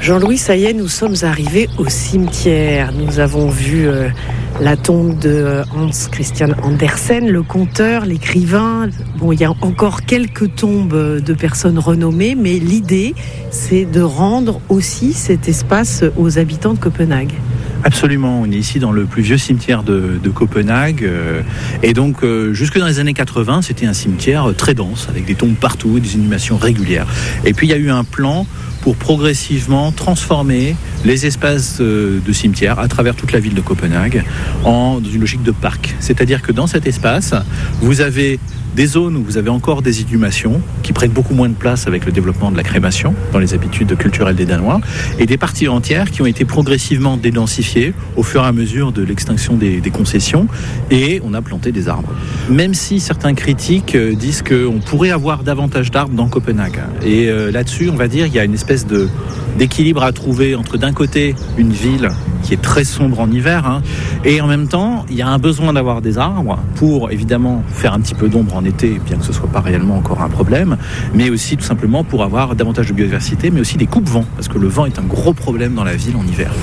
Jean-Louis, ça y est, nous sommes arrivés au cimetière. Nous avons vu la tombe de Hans Christian Andersen, le conteur, l'écrivain. Bon, il y a encore quelques tombes de personnes renommées, mais l'idée, c'est de rendre aussi cet espace aux habitants de Copenhague. Absolument, on est ici dans le plus vieux cimetière de Copenhague et donc jusque dans les années 80 c'était un cimetière très dense avec des tombes partout et des inhumations régulières. Et puis il y a eu un plan pour progressivement transformer les espaces de cimetière à travers toute la ville de Copenhague dans une logique de parc. C'est-à-dire que dans cet espace, vous avez des zones où vous avez encore des inhumations qui prennent beaucoup moins de place avec le développement de la crémation dans les habitudes culturelles des Danois et des parties entières qui ont été progressivement dédensifiées au fur et à mesure de l'extinction des concessions et on a planté des arbres. Même si certains critiques disent qu'on pourrait avoir davantage d'arbres dans Copenhague. Et là-dessus, on va dire, il y a une espèce d'équilibre à trouver entre d'un côté une ville qui est très sombre en hiver et en même temps il y a un besoin d'avoir des arbres pour évidemment faire un petit peu d'ombre en été bien que ce soit pas réellement encore un problème, mais aussi tout simplement pour avoir davantage de biodiversité mais aussi des coupe-vents parce que le vent est un gros problème dans la ville en hiver.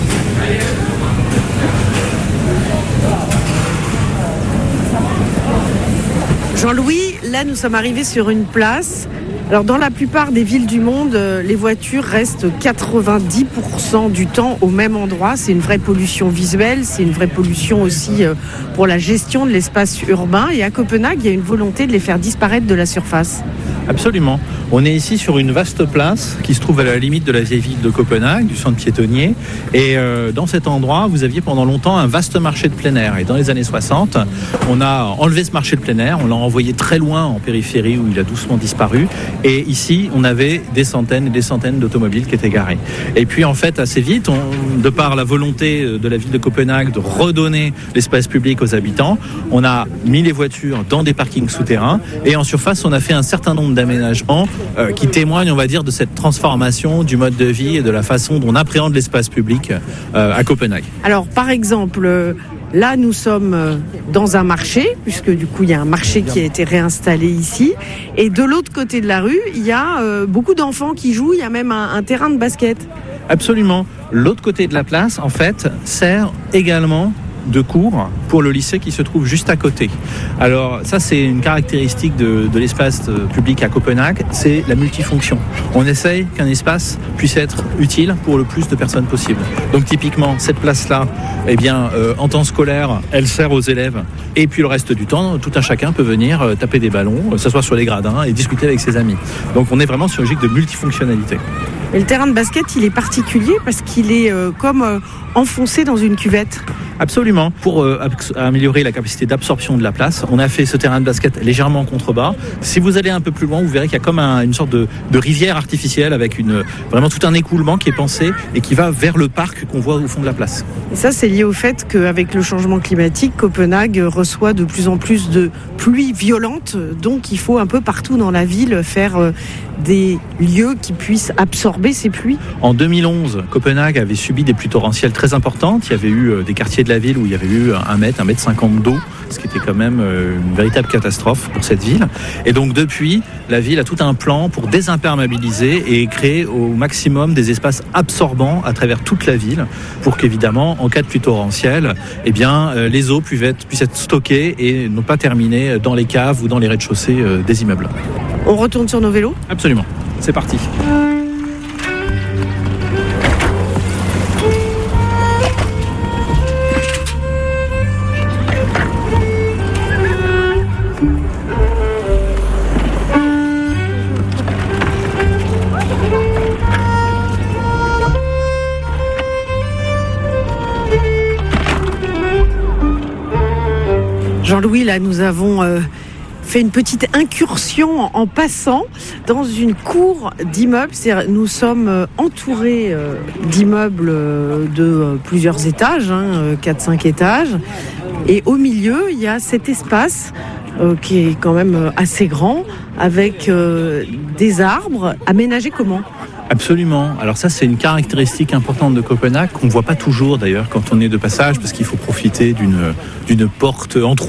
Jean-Louis, là nous sommes arrivés sur une place. Alors dans la plupart des villes du monde, les voitures restent 90% du temps au même endroit. C'est une vraie pollution visuelle, c'est une vraie pollution aussi pour la gestion de l'espace urbain. Et à Copenhague, il y a une volonté de les faire disparaître de la surface. Absolument. On est ici sur une vaste place qui se trouve à la limite de la vieille ville de Copenhague, du centre piétonnier. Et dans cet endroit, vous aviez pendant longtemps un vaste marché de plein air. Et dans les années 60, on a enlevé ce marché de plein air, on l'a envoyé très loin en périphérie où il a doucement disparu. Et ici, on avait des centaines et des centaines d'automobiles qui étaient garés. Et puis en fait, assez vite, de par la volonté de la ville de Copenhague de redonner l'espace public aux habitants, on a mis les voitures dans des parkings souterrains. Et en surface, on a fait un certain nombre d'aménagements qui témoignent, on va dire, de cette transformation du mode de vie et de la façon dont on appréhende l'espace public à Copenhague. Alors, par exemple, là, nous sommes dans un marché, puisque du coup, il y a un marché qui a été réinstallé ici. Et de l'autre côté de la rue, il y a beaucoup d'enfants qui jouent. Il y a même un terrain de basket. Absolument. L'autre côté de la place, en fait, sert également de cours pour le lycée qui se trouve juste à côté. Alors ça, c'est une caractéristique de l'espace public à Copenhague, c'est la multifonction. On essaye qu'un espace puisse être utile pour le plus de personnes possible. Donc typiquement, cette place-là, eh bien, en temps scolaire, elle sert aux élèves. Et puis le reste du temps, tout un chacun peut venir taper des ballons, s'asseoir sur les gradins et discuter avec ses amis. Donc on est vraiment sur une logique de multifonctionnalité. Et le terrain de basket, il est particulier parce qu'il est comme enfoncé dans une cuvette. Absolument. Pour améliorer la capacité d'absorption de la place, on a fait ce terrain de basket légèrement en contrebas. Si vous allez un peu plus loin, vous verrez qu'il y a comme une sorte de rivière artificielle avec vraiment tout un écoulement qui est pensé et qui va vers le parc qu'on voit au fond de la place. Et ça, c'est lié au fait qu'avec le changement climatique, Copenhague reçoit de plus en plus de pluies violentes. Donc, il faut un peu partout dans la ville faire des lieux qui puissent absorber ces pluies. En 2011, Copenhague avait subi des pluies torrentielles très importantes. Il y avait eu des quartiers de la ville où il y avait eu 1 mètre 50 d'eau, ce qui était quand même une véritable catastrophe pour cette ville. Et donc depuis, la ville a tout un plan pour désimperméabiliser et créer au maximum des espaces absorbants à travers toute la ville pour qu'évidemment, en cas de pluie torrentielle, eh bien, les eaux puissent être stockées et non pas terminer dans les caves ou dans les rez-de-chaussée des immeubles. On retourne sur nos vélos ? Absolument, c'est parti. Jean-Louis, là, nous avons fait une petite incursion en passant dans une cour d'immeubles. Nous sommes entourés d'immeubles de plusieurs étages, 4-5 étages. Et au milieu, il y a cet espace qui est quand même assez grand, avec des arbres aménagés comment ? Absolument. Alors ça, c'est une caractéristique importante de Copenhague qu'on ne voit pas toujours d'ailleurs quand on est de passage, parce qu'il faut profiter d'une porte entrouverte